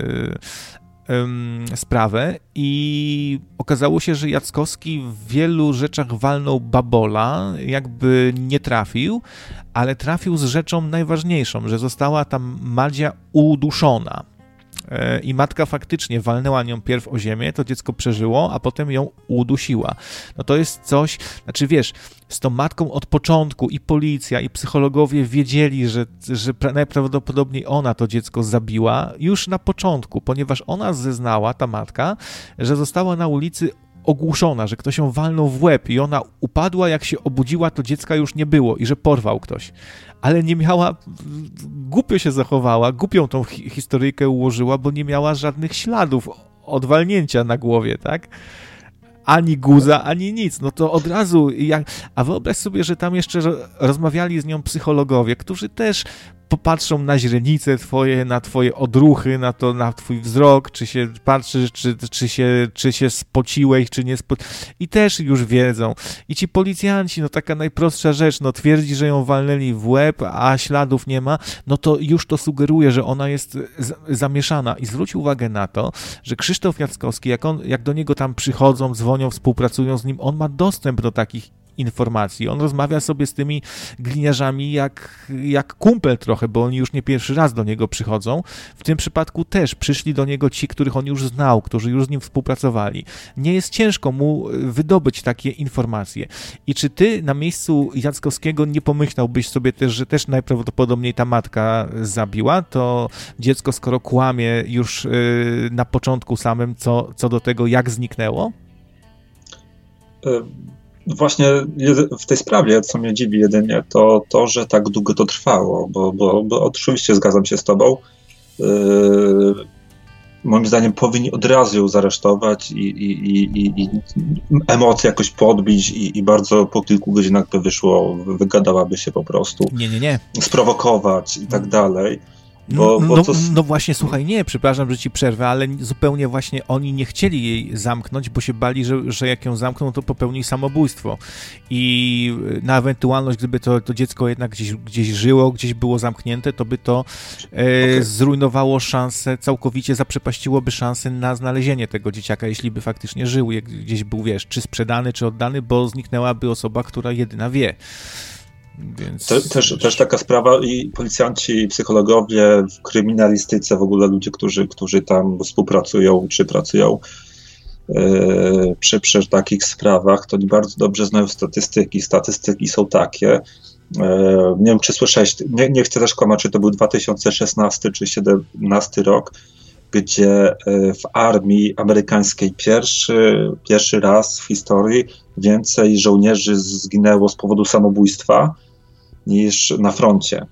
Speaker 1: sprawę i okazało się, że Jackowski w wielu rzeczach walnął babola, jakby nie trafił, ale trafił z rzeczą najważniejszą, że została tam Madzia uduszona. I matka faktycznie walnęła nią pierw o ziemię, to dziecko przeżyło, a potem ją udusiła. No to jest coś, znaczy wiesz, z tą matką od początku i policja, i psychologowie wiedzieli, że najprawdopodobniej ona to dziecko zabiła już na początku, ponieważ ona zeznała, ta matka, że została na ulicy ogłuszona, że ktoś ją walnął w łeb i ona upadła, jak się obudziła, to dziecka już nie było i że porwał ktoś. Ale nie miała, głupio się zachowała, głupią tą historyjkę ułożyła, bo nie miała żadnych śladów od walnięcia na głowie, tak? Ani guza, ani nic. No to od razu, a wyobraź sobie, że tam jeszcze rozmawiali z nią psychologowie, którzy też popatrzą na źrenice twoje, na twoje odruchy, na twój wzrok, czy się patrzysz, czy się spociłeś, czy nie i też już wiedzą. I ci policjanci, no taka najprostsza rzecz, no twierdzi, że ją walnęli w łeb, a śladów nie ma, no to już to sugeruje, że ona jest zamieszana. I zwróć uwagę na to, że Krzysztof Jackowski, jak do niego tam przychodzą, dzwonią, współpracują z nim, on ma dostęp do takich informacji. On rozmawia sobie z tymi gliniarzami jak kumpel trochę, bo oni już nie pierwszy raz do niego przychodzą. W tym przypadku też przyszli do niego ci, których on już znał, którzy już z nim współpracowali. Nie jest ciężko mu wydobyć takie informacje. I czy ty na miejscu Jackowskiego nie pomyślałbyś sobie też, że też najprawdopodobniej ta matka zabiła to dziecko, skoro kłamie już na początku samym co do tego, jak zniknęło?
Speaker 2: Właśnie w tej sprawie, co mnie dziwi jedynie, to, że tak długo to trwało, bo oczywiście zgadzam się z tobą. Moim zdaniem powinni od razu ją zaresztować i emocje jakoś podbić i bardzo po kilku godzinach by wyszło, wygadałaby się po prostu.
Speaker 1: Nie.
Speaker 2: Sprowokować i tak dalej.
Speaker 1: No właśnie, słuchaj, przepraszam, że ci przerwę, ale zupełnie właśnie oni nie chcieli jej zamknąć, bo się bali, że jak ją zamkną, to popełni samobójstwo. I na ewentualność, gdyby to dziecko jednak gdzieś żyło, gdzieś było zamknięte, to by to zrujnowało szansę, całkowicie zaprzepaściłoby szansę na znalezienie tego dzieciaka, jeśli by faktycznie żył, gdzieś był, wiesz, czy sprzedany, czy oddany, bo zniknęłaby osoba, która jedyna wie. Więc...
Speaker 2: Też taka sprawa i policjanci, i psychologowie w kryminalistyce, w ogóle ludzie, którzy tam współpracują czy pracują przy takich sprawach, to oni bardzo dobrze znają statystyki. Statystyki są takie, nie wiem czy słyszałeś, nie chcę też kłamać, czy to był 2016 czy 2017 rok, gdzie w armii amerykańskiej pierwszy raz w historii więcej żołnierzy zginęło z powodu samobójstwa niż na froncie.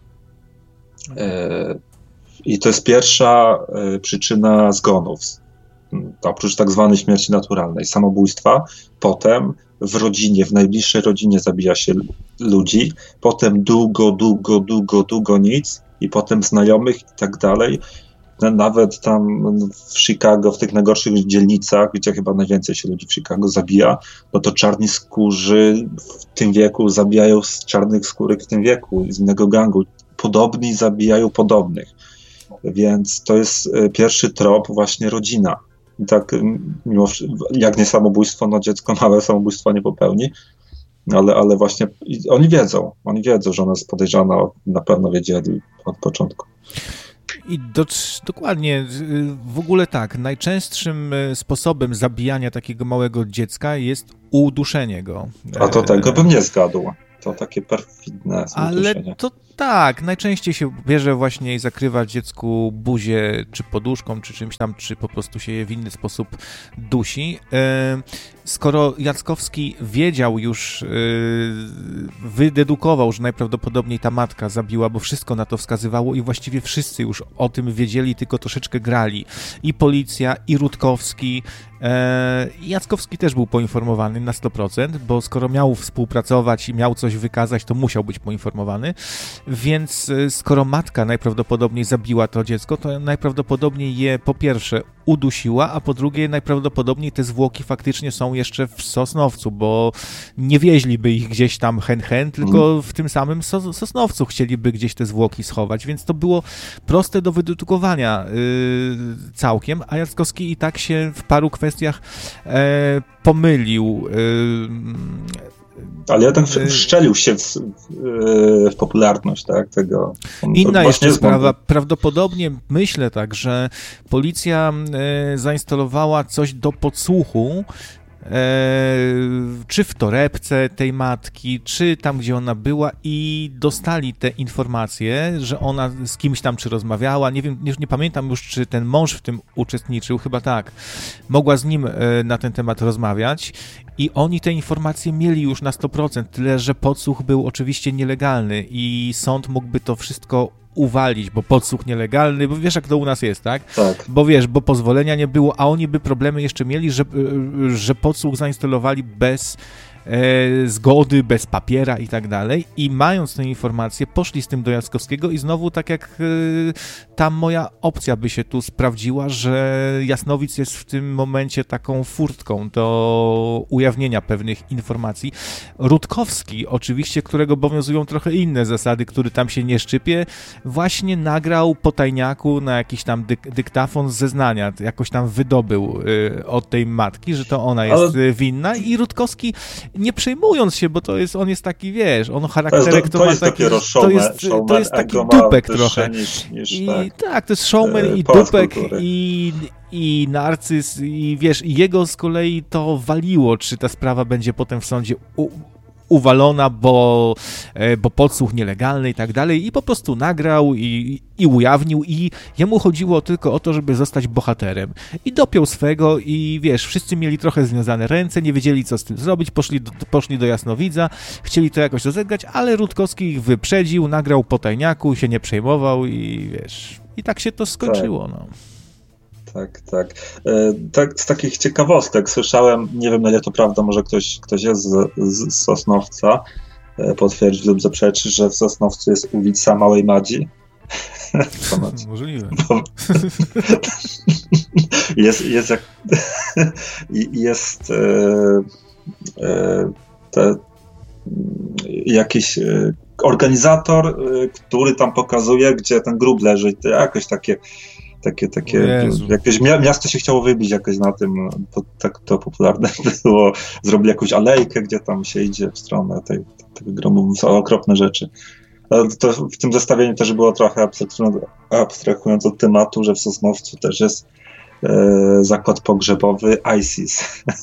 Speaker 2: I to jest pierwsza przyczyna zgonów, oprócz tak zwanej śmierci naturalnej, samobójstwa. Potem w rodzinie, w najbliższej rodzinie zabija się ludzi, potem długo nic i potem znajomych i tak dalej. Nawet tam w Chicago, w tych najgorszych dzielnicach, gdzie chyba najwięcej się ludzi w Chicago zabija, no to czarni skórzy w tym wieku zabijają z czarnych skórych w tym wieku, z innego gangu. Podobni zabijają podobnych. Więc to jest pierwszy trop, właśnie rodzina. I tak, jak nie samobójstwo, no dziecko małe samobójstwo nie popełni, ale właśnie oni wiedzą, że ona jest podejrzana, na pewno wiedzieli od początku.
Speaker 1: I dokładnie, w ogóle tak, najczęstszym sposobem zabijania takiego małego dziecka jest uduszenie go.
Speaker 2: A to tego bym nie zgadł. To takie perfidne
Speaker 1: ale
Speaker 2: uduszenie.
Speaker 1: To tak, najczęściej się bierze właśnie i zakrywa dziecku buzię, czy poduszką, czy czymś tam, czy po prostu się je w inny sposób dusi. Skoro Jackowski wiedział już, wydedukował, że najprawdopodobniej ta matka zabiła, bo wszystko na to wskazywało i właściwie wszyscy już o tym wiedzieli, tylko troszeczkę grali. I policja, i Rutkowski. Jackowski też był poinformowany na 100%, bo skoro miał współpracować i miał coś wykazać, to musiał być poinformowany. Więc skoro matka najprawdopodobniej zabiła to dziecko, to najprawdopodobniej je po pierwsze udusiła, a po drugie najprawdopodobniej te zwłoki faktycznie są jeszcze w Sosnowcu, bo nie wieźliby ich gdzieś tam hen, tylko w tym samym Sosnowcu chcieliby gdzieś te zwłoki schować, więc to było proste do wydedukowania całkiem, a Jackowski i tak się w paru kwestiach pomylił.
Speaker 2: Ale jeden wszczelił się w popularność, tak, tego.
Speaker 1: Inna jeszcze sprawa, prawdopodobnie myślę tak, że policja zainstalowała coś do podsłuchu, czy w torebce tej matki, czy tam, gdzie ona była i dostali te informacje, że ona z kimś tam czy rozmawiała, nie wiem, nie pamiętam już, czy ten mąż w tym uczestniczył, chyba tak, mogła z nim na ten temat rozmawiać i oni te informacje mieli już na 100%, tyle, że podsłuch był oczywiście nielegalny i sąd mógłby to wszystko uwalić, bo podsłuch nielegalny, bo wiesz, jak to u nas jest, tak?
Speaker 2: Tak.
Speaker 1: Bo pozwolenia nie było, a oni by problemy jeszcze mieli, że podsłuch zainstalowali bez zgody, bez papiera i tak dalej i mając tę informację, poszli z tym do Jackowskiego i znowu tak jak ta moja opcja by się tu sprawdziła, że Jasnowic jest w tym momencie taką furtką do ujawnienia pewnych informacji. Rutkowski, oczywiście, którego obowiązują trochę inne zasady, który tam się nie szczypie, właśnie nagrał po tajniaku na jakiś tam dyktafon zeznania, jakoś tam wydobył od tej matki, że to ona jest winna i Rutkowski nie przejmując się, bo on jest taki, wiesz, on charakterek
Speaker 2: to jest taki,
Speaker 1: to jest taki dupek trochę. Tak, to jest showman i dupek i narcyz i wiesz, jego z kolei to waliło, czy ta sprawa będzie potem w sądzie uwalona, bo podsłuch nielegalny i tak dalej i po prostu nagrał i ujawnił i jemu chodziło tylko o to, żeby zostać bohaterem i dopiął swego i wiesz, wszyscy mieli trochę związane ręce, nie wiedzieli co z tym zrobić, poszli do Jasnowidza, chcieli to jakoś rozegrać, ale Rutkowski ich wyprzedził, nagrał po tajniaku, się nie przejmował i wiesz, i tak się to skończyło, no.
Speaker 2: Tak, z takich ciekawostek słyszałem, nie wiem na ile to prawda, może ktoś jest z Sosnowca, potwierdzi lub zaprzeczy, że w Sosnowcu jest ulica Małej Madzi.
Speaker 1: Możliwe.
Speaker 2: Jest jakiś organizator, który tam pokazuje, gdzie ten grób leży, to jakoś takie jakieś miasto się chciało wybić jakoś na tym, to popularne było, zrobili jakąś alejkę, gdzie tam się idzie w stronę tego grobu, są okropne rzeczy. To w tym zestawieniu też było trochę abstrahując od tematu, że w Sosnowcu też jest zakład pogrzebowy ISIS.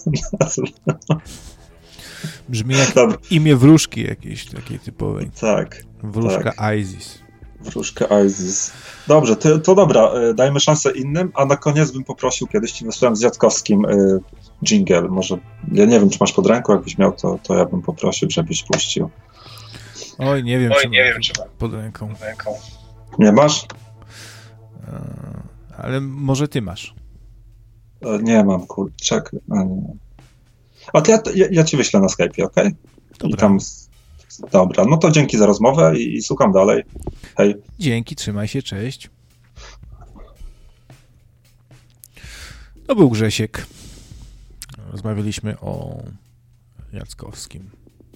Speaker 1: Brzmi jak imię wróżki jakiejś takiej typowej.
Speaker 2: Tak.
Speaker 1: Wróżka
Speaker 2: tak.
Speaker 1: ISIS.
Speaker 2: Wróżka ISIS. Dobrze, to dobra, dajmy szansę innym, a na koniec bym poprosił, kiedyś ci wysłałem z Jackowskim dżingiel, może, ja nie wiem, czy masz pod ręką, jakbyś miał, to ja bym poprosił, żebyś puścił.
Speaker 1: Oj, nie wiem, czy mam pod ręką.
Speaker 2: Nie masz?
Speaker 1: Ale może ty masz.
Speaker 2: Nie mam, kurczak. A to ja ci wyślę na Skype'ie, okej?
Speaker 1: Okay?
Speaker 2: I tam Dobra, no to dzięki za rozmowę i słucham dalej. Hej.
Speaker 1: Dzięki, trzymaj się, cześć. To był Grzesiek. Rozmawialiśmy o Jackowskim.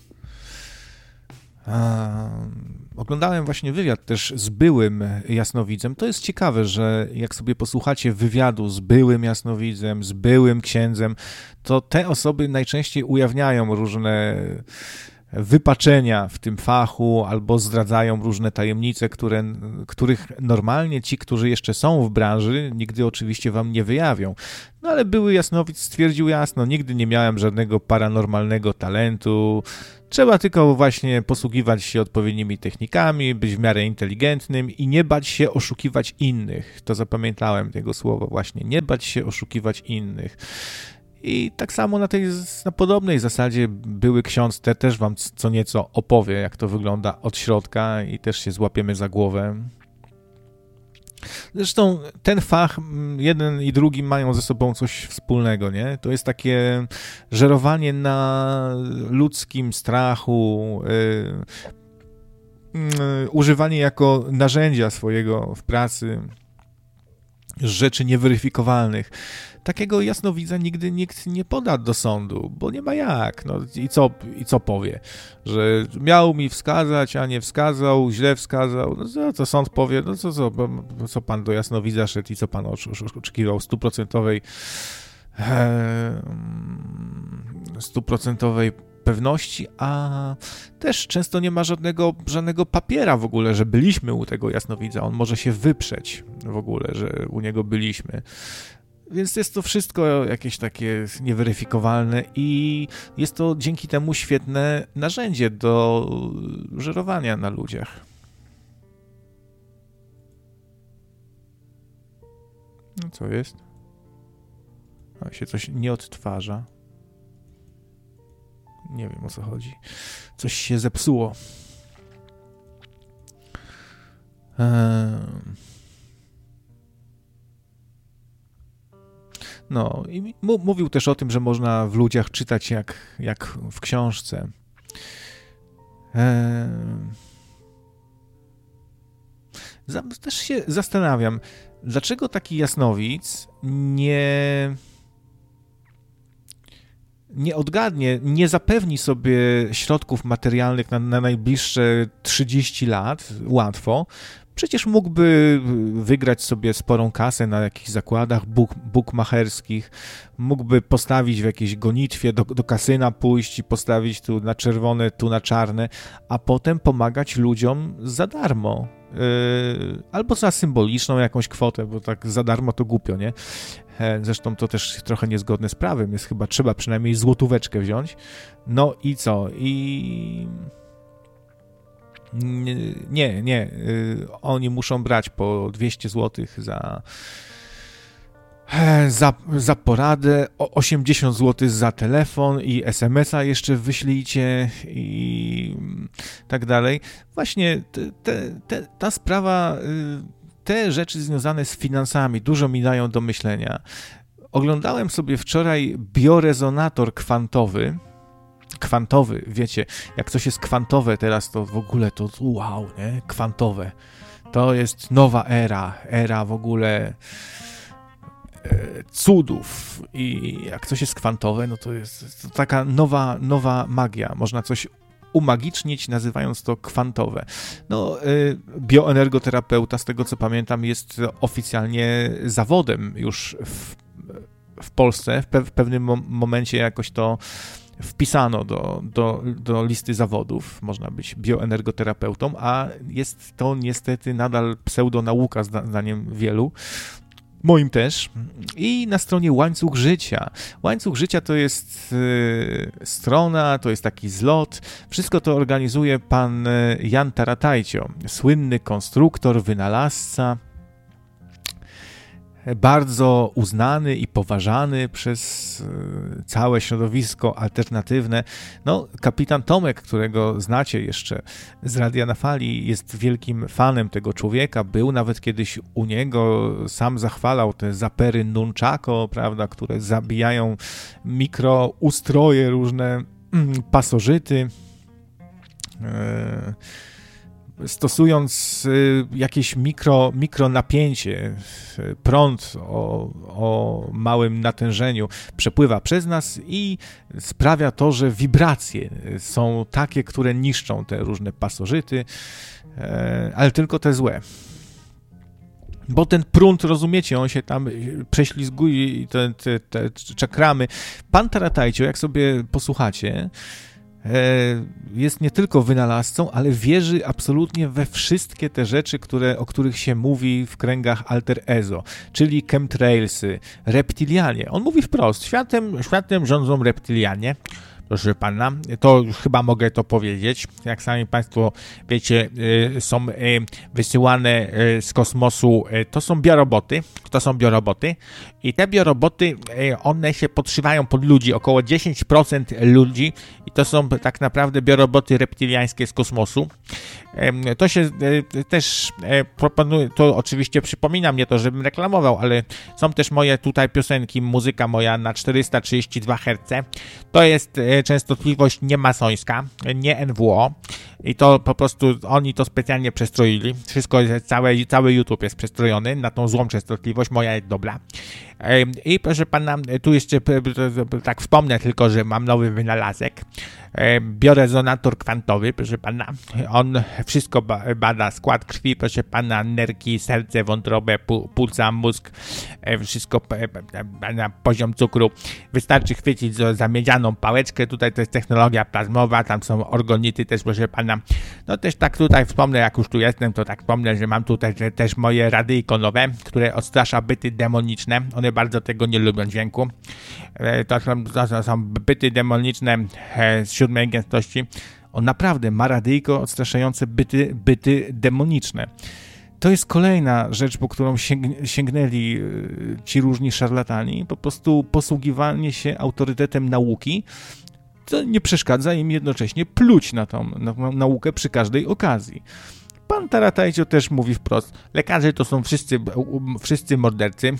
Speaker 1: Oglądałem właśnie wywiad też z byłym jasnowidzem. To jest ciekawe, że jak sobie posłuchacie wywiadu z byłym jasnowidzem, z byłym księdzem, to te osoby najczęściej ujawniają różne wypaczenia w tym fachu albo zdradzają różne tajemnice, których normalnie ci, którzy jeszcze są w branży, nigdy oczywiście wam nie wyjawią. No ale były jasnowic stwierdził jasno, nigdy nie miałem żadnego paranormalnego talentu, trzeba tylko właśnie posługiwać się odpowiednimi technikami, być w miarę inteligentnym i nie bać się oszukiwać innych. To zapamiętałem tego słowa właśnie, nie bać się oszukiwać innych. I tak samo na podobnej zasadzie były ksiądz też wam co nieco opowie, jak to wygląda od środka i też się złapiemy za głowę. Zresztą ten fach, jeden i drugi mają ze sobą coś wspólnego, nie? To jest takie żerowanie na ludzkim strachu, używanie jako narzędzia swojego w pracy rzeczy nieweryfikowalnych. Takiego jasnowidza nigdy nikt nie poda do sądu, bo nie ma jak. No i co powie? Że miał mi wskazać, a nie wskazał, źle wskazał. No co sąd powie? No co pan do jasnowidza szedł i co pan oczekiwał? Stuprocentowej pewności, a też często nie ma żadnego papiera w ogóle, że byliśmy u tego jasnowidza. On może się wyprzeć w ogóle, że u niego byliśmy. Więc jest to wszystko jakieś takie nieweryfikowalne i jest to dzięki temu świetne narzędzie do żerowania na ludziach. No co jest? A się coś nie odtwarza. Nie wiem, o co chodzi. Coś się zepsuło. No i mówił też o tym, że można w ludziach czytać jak w książce. Też się zastanawiam, dlaczego taki jasnowic nie odgadnie, nie zapewni sobie środków materialnych na najbliższe 30 lat łatwo. Przecież mógłby wygrać sobie sporą kasę na jakichś zakładach bukmacherskich, mógłby postawić w jakiejś gonitwie, do kasyna pójść i postawić tu na czerwone, tu na czarne, a potem pomagać ludziom za darmo. Albo za symboliczną jakąś kwotę, bo tak za darmo to głupio, nie? Zresztą to też trochę niezgodne z prawem, jest chyba trzeba przynajmniej złotóweczkę wziąć. No i co? Nie. Oni muszą brać po 200 zł za poradę, 80 zł za telefon i SMS-a jeszcze wyślijcie i tak dalej. Właśnie ta sprawa, te rzeczy związane z finansami dużo mi dają do myślenia. Oglądałem sobie wczoraj biorezonator kwantowy, wiecie, jak coś jest kwantowe teraz, to w ogóle to wow, nie? Kwantowe. To jest nowa era w ogóle cudów i jak coś jest kwantowe, no to jest to taka nowa magia. Można coś umagicznić, nazywając to kwantowe. No, bioenergoterapeuta, z tego co pamiętam, jest oficjalnie zawodem już w Polsce. W pewnym momencie jakoś to wpisano do listy zawodów, można być bioenergoterapeutą, a jest to niestety nadal pseudonauka zdaniem wielu, moim też. I na stronie Łańcuch Życia. Łańcuch Życia to jest strona, to jest taki zlot. Wszystko to organizuje pan Jan Taratajcio, słynny konstruktor, wynalazca, bardzo uznany i poważany przez całe środowisko alternatywne. No, kapitan Tomek, którego znacie jeszcze z Radia na Fali, jest wielkim fanem tego człowieka. Był nawet kiedyś u niego, sam zachwalał te zapery nunchako, prawda, które zabijają mikroustroje, różne pasożyty. stosując jakieś mikronapięcie, prąd o małym natężeniu przepływa przez nas i sprawia to, że wibracje są takie, które niszczą te różne pasożyty, ale tylko te złe. Bo ten prąd, rozumiecie, on się tam prześlizguje i te czakramy. Pan Taratajcio, jak sobie posłuchacie, jest nie tylko wynalazcą, ale wierzy absolutnie we wszystkie te rzeczy, o których się mówi w kręgach alter ego, czyli chemtrailsy, reptilianie. On mówi wprost, światem rządzą reptilianie. Proszę pana, to już chyba mogę to powiedzieć. Jak sami państwo wiecie, są wysyłane z kosmosu, to są bioroboty i te bioroboty, one się podszywają pod ludzi, około 10% ludzi i to są tak naprawdę bioroboty reptiliańskie z kosmosu. To się też proponuje, to oczywiście przypomina mnie to, żebym reklamował, ale są też moje tutaj piosenki, muzyka moja na 432 Hz. To jest częstotliwość niemasońska, nie NWO i to po prostu oni to specjalnie przestroili. Wszystko, cały YouTube jest przestrojony na tą złą częstotliwość, moja jest dobra. I proszę pana, tu jeszcze tak wspomnę tylko, że mam nowy wynalazek. Biorezonator kwantowy, proszę pana. On wszystko bada, skład krwi, proszę pana, nerki, serce, wątrobę, płuca, mózg, wszystko na poziom cukru. Wystarczy chwycić za miedzianą pałeczkę, tutaj to jest technologia plazmowa, tam są orgonity też, proszę pana. No też tak tutaj wspomnę, jak już tu jestem, to tak wspomnę, że mam tutaj też moje radyjko nowe, które odstrasza byty demoniczne. One bardzo tego nie lubią dźwięku. To są byty demoniczne z 7 gęstości. On naprawdę ma radyjko odstraszające byty demoniczne. To jest kolejna rzecz, po którą sięgnęli ci różni szarlatani. Po prostu posługiwanie się autorytetem nauki, to nie przeszkadza im jednocześnie pluć na tą naukę przy każdej okazji. Pan Taratajcio też mówi wprost, lekarze to są wszyscy mordercy.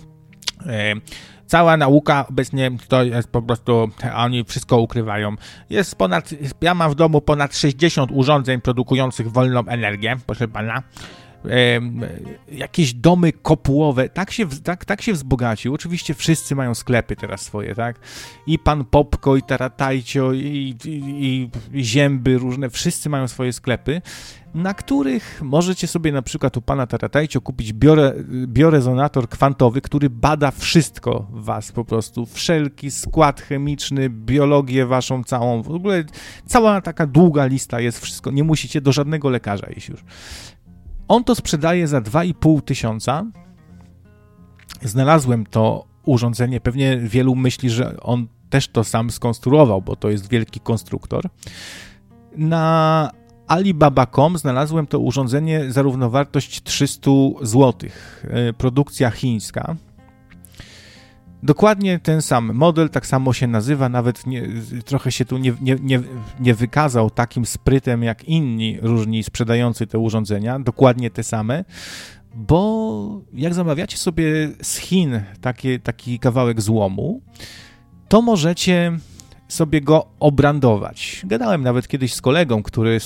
Speaker 1: Cała nauka obecnie to jest po prostu, oni wszystko ukrywają. Ja mam w domu ponad 60 urządzeń produkujących wolną energię, proszę pana. Jakieś domy kopułowe, tak się wzbogacił. Oczywiście wszyscy mają sklepy teraz swoje, tak? I pan Popko, i Taratajcio, i Zięby różne, wszyscy mają swoje sklepy, na których możecie sobie na przykład u pana Taratajcio kupić biorezonator kwantowy, który bada wszystko was po prostu, wszelki skład chemiczny, biologię waszą całą, w ogóle cała taka długa lista jest, wszystko, nie musicie do żadnego lekarza iść już. On to sprzedaje za 2,5 tysiąca. Znalazłem to urządzenie, pewnie wielu myśli, że on też to sam skonstruował, bo to jest wielki konstruktor. Na Alibaba.com znalazłem to urządzenie za równowartość 300 zł. Produkcja chińska. Dokładnie ten sam model, tak samo się nazywa, nawet trochę się tu nie wykazał takim sprytem jak inni różni sprzedający te urządzenia, dokładnie te same, bo jak zamawiacie sobie z Chin taki kawałek złomu, to możecie sobie go obrandować. Gadałem nawet kiedyś z kolegą, który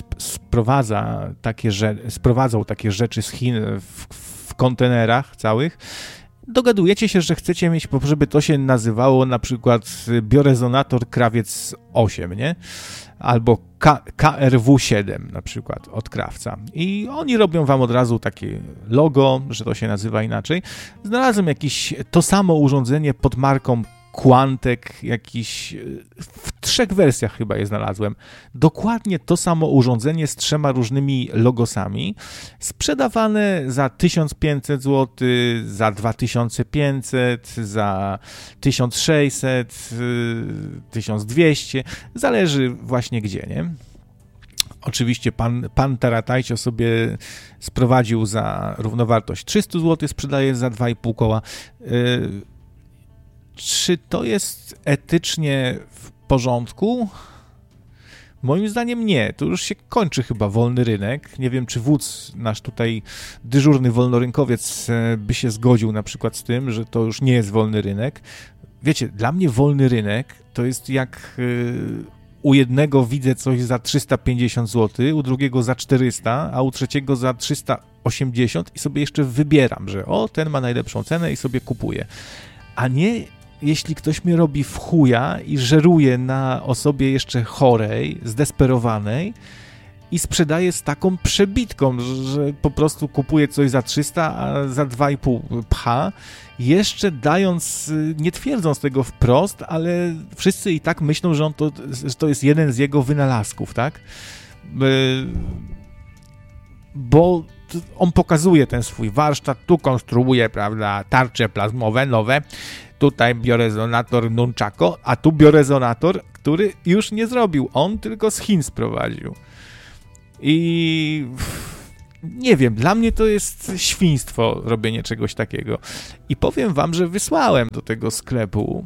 Speaker 1: sprowadzał takie rzeczy z Chin w kontenerach całych. Dogadujecie się, że chcecie mieć, żeby to się nazywało na przykład biorezonator Krawiec 8, nie? Albo KRW7 na przykład od Krawca. I oni robią wam od razu takie logo, że to się nazywa inaczej. Znalazłem to samo urządzenie pod marką Quantek, w 3 wersjach chyba je znalazłem. Dokładnie to samo urządzenie z 3 różnymi logosami, sprzedawane za 1500 zł, za 2500, za 1600, 1200, zależy właśnie gdzie, nie? Oczywiście pan Taratajcio sobie sprowadził za równowartość 300 zł, sprzedaje za 2,5 koła. Czy to jest etycznie w porządku? Moim zdaniem nie. To już się kończy chyba wolny rynek. Nie wiem, czy wódz, nasz tutaj dyżurny wolnorynkowiec by się zgodził na przykład z tym, że to już nie jest wolny rynek. Wiecie, dla mnie wolny rynek to jest jak u jednego widzę coś za 350 zł, u drugiego za 400, a u trzeciego za 380 i sobie jeszcze wybieram, że ten ma najlepszą cenę i sobie kupuję. A nie jeśli ktoś mnie robi w chuja i żeruje na osobie jeszcze chorej, zdesperowanej i sprzedaje z taką przebitką, że po prostu kupuje coś za 300, a za 2,5 pcha, jeszcze dając, nie twierdząc tego wprost, ale wszyscy i tak myślą, że że to jest jeden z jego wynalazków, tak? Bo on pokazuje ten swój warsztat, tu konstruuje, prawda, tarcze plazmowe nowe, tutaj biorezonator nunchako, a tu biorezonator, który już nie zrobił on, tylko z Chin sprowadził. I nie wiem, dla mnie to jest świństwo robienie czegoś takiego. I powiem wam, że wysłałem do tego sklepu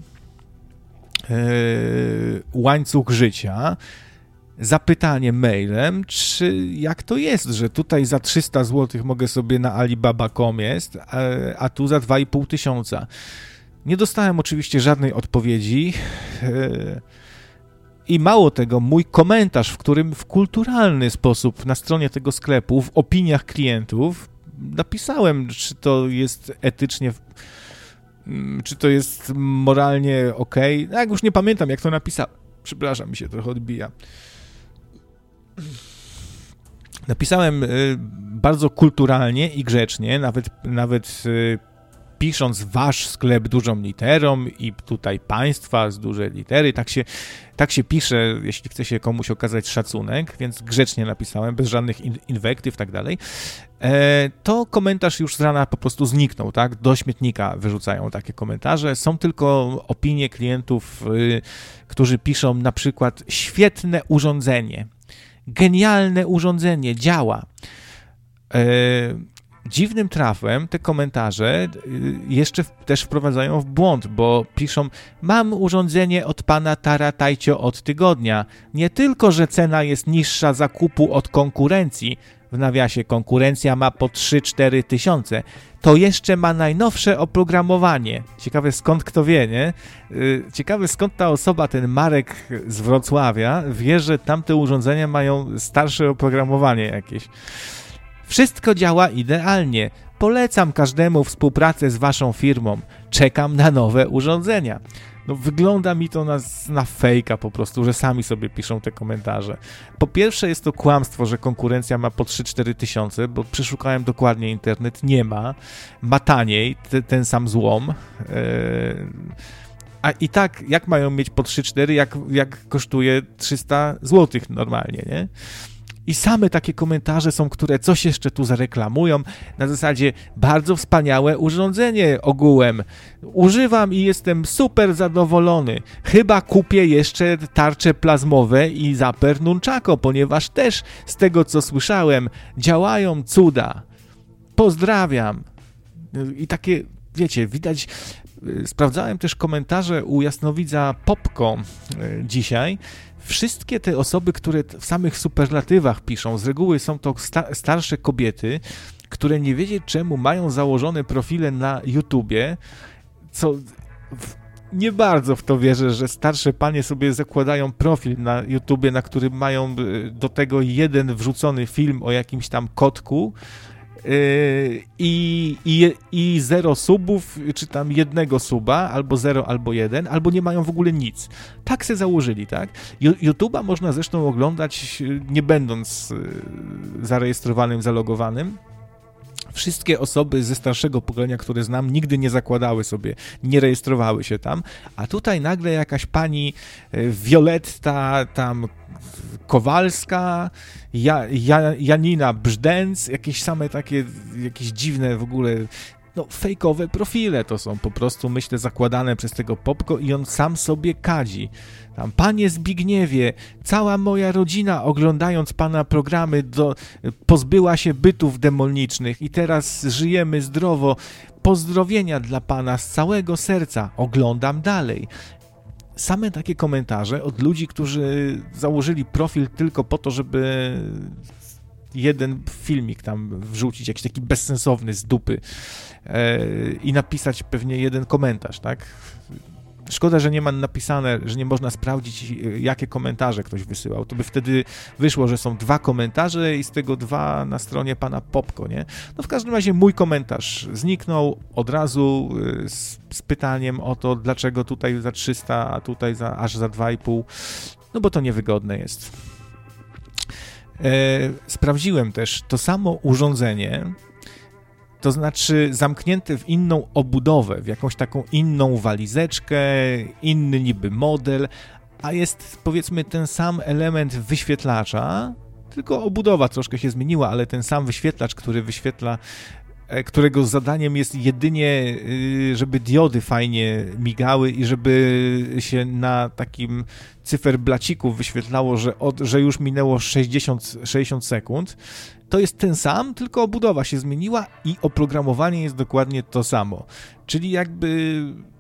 Speaker 1: łańcuch życia zapytanie mailem, czy jak to jest, że tutaj za 300 zł mogę sobie na Alibaba.com jest, a tu za 2,5 tysiąca. Nie dostałem oczywiście żadnej odpowiedzi i mało tego, mój komentarz, w którym w kulturalny sposób na stronie tego sklepu, w opiniach klientów napisałem, czy to jest etycznie, czy to jest moralnie okej. Jak już nie pamiętam, jak to napisałem. Przepraszam, mi się trochę odbija. Napisałem bardzo kulturalnie i grzecznie, nawet pisząc wasz sklep dużą literą i tutaj państwa z dużej litery, tak się pisze, jeśli chce się komuś okazać szacunek, więc grzecznie napisałem, bez żadnych inwektyw i tak dalej, to komentarz już z rana po prostu zniknął, tak? Do śmietnika wyrzucają takie komentarze. Są tylko opinie klientów, którzy piszą na przykład świetne urządzenie, genialne urządzenie, działa. Dziwnym trafem te komentarze jeszcze też wprowadzają w błąd, bo piszą: mam urządzenie od pana Taratajcio od tygodnia. Nie tylko, że cena jest niższa zakupu od konkurencji, w nawiasie konkurencja ma po 3-4 tysiące, to jeszcze ma najnowsze oprogramowanie. Ciekawe skąd kto wie, nie? Ciekawe skąd ta osoba, ten Marek z Wrocławia, wie, że tamte urządzenia mają starsze oprogramowanie jakieś. Wszystko działa idealnie. Polecam każdemu współpracę z waszą firmą. Czekam na nowe urządzenia. No wygląda mi to na fejka po prostu, że sami sobie piszą te komentarze. Po pierwsze jest to kłamstwo, że konkurencja ma po 3-4 tysiące, bo przeszukałem dokładnie internet, nie ma. Ma taniej, ten sam złom. A i tak, jak mają mieć po 3-4, jak kosztuje 300 zł normalnie, nie? I same takie komentarze są, które coś jeszcze tu zareklamują, na zasadzie bardzo wspaniałe urządzenie ogółem. Używam i jestem super zadowolony. Chyba kupię jeszcze tarcze plazmowe i zaper nunchako, ponieważ też z tego co słyszałem działają cuda. Pozdrawiam. I takie, wiecie, widać, sprawdzałem też komentarze u jasnowidza Popko dzisiaj. Wszystkie te osoby, które w samych superlatywach piszą, z reguły są to starsze kobiety, które nie wiedzieć czemu mają założone profile na YouTubie, co nie bardzo w to wierzę, że starsze panie sobie zakładają profil na YouTubie, na którym mają do tego jeden wrzucony film o jakimś tam kotku, i 0 subów, czy tam 1 suba, albo 0, albo 1, albo nie mają w ogóle nic. Tak se założyli, tak? YouTube'a można zresztą oglądać nie będąc zarejestrowanym, zalogowanym. Wszystkie osoby ze starszego pokolenia, które znam, nigdy nie zakładały sobie, nie rejestrowały się tam, a tutaj nagle jakaś pani Violetta tam Kowalska, Janina Brzdęc, jakieś same takie, jakieś dziwne w ogóle, no fejkowe profile to są po prostu, myślę, zakładane przez tego Popko i on sam sobie kadzi. Tam, panie Zbigniewie, cała moja rodzina oglądając pana programy pozbyła się bytów demonicznych i teraz żyjemy zdrowo. Pozdrowienia dla pana z całego serca. Oglądam dalej. Same takie komentarze od ludzi, którzy założyli profil tylko po to, żeby jeden filmik tam wrzucić, jakiś taki bezsensowny z dupy i napisać pewnie jeden komentarz, tak? Szkoda, że nie ma napisane, że nie można sprawdzić, jakie komentarze ktoś wysyłał. To by wtedy wyszło, że są 2 komentarze i z tego 2 na stronie pana Popko, nie? No w każdym razie mój komentarz zniknął od razu z pytaniem o to, dlaczego tutaj za 300, a tutaj aż za 2,5. No bo to niewygodne jest. Sprawdziłem też to samo urządzenie, to znaczy zamknięte w inną obudowę, w jakąś taką inną walizeczkę, inny niby model, a jest powiedzmy ten sam element wyświetlacza, tylko obudowa troszkę się zmieniła, ale ten sam wyświetlacz, który wyświetla, którego zadaniem jest jedynie, żeby diody fajnie migały i żeby się na takim cyferblaciku wyświetlało, że już minęło 60 sekund, to jest ten sam, tylko obudowa się zmieniła i oprogramowanie jest dokładnie to samo. Czyli jakby